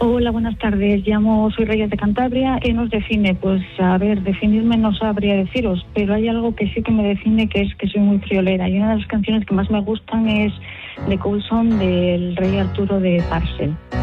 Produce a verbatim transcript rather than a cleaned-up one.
Hola, buenas tardes. Llamo, soy Reyes de Cantabria. ¿Qué nos define? Pues, a ver, definirme no sabría deciros, pero hay algo que sí que me define, que es que soy muy friolera. Y una de las canciones que más me gustan es The Coulson del Rey Arturo de Parcel.